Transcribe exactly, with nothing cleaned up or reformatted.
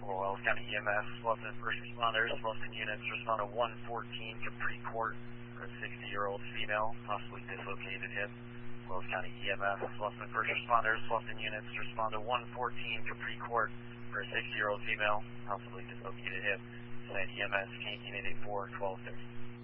for Wells County E M S, Wellston first responders, Wellston units respond to one fourteen Capri Court for a sixty-year-old female, possibly dislocated hip. Wells County E M S, Wellston first responders, Wellston units respond to one fourteen Capri Court for a sixty-year-old female, possibly dislocated hip. Send E M S, K eight eight four, twelve thirty.